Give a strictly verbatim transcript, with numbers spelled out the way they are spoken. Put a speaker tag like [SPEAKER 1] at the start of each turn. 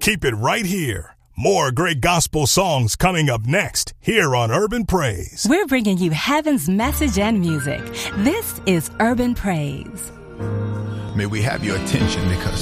[SPEAKER 1] Keep it right here. More great gospel songs coming up next here on Urban Praise.
[SPEAKER 2] We're bringing you heaven's message and music. This is Urban Praise.
[SPEAKER 3] May we have your attention because